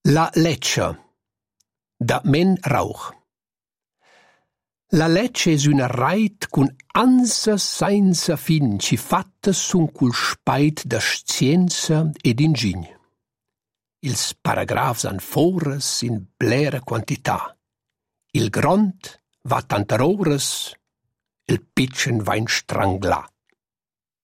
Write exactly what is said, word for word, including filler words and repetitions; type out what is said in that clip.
La leccia da Men Rauch. La leccia es una rait cun ansa senza fin ci fatta sun cul spait da scienza ed ingign. Ils paragrafs han foras in blera quantità. Il grond va tantar oras, il pitchen va in strangla.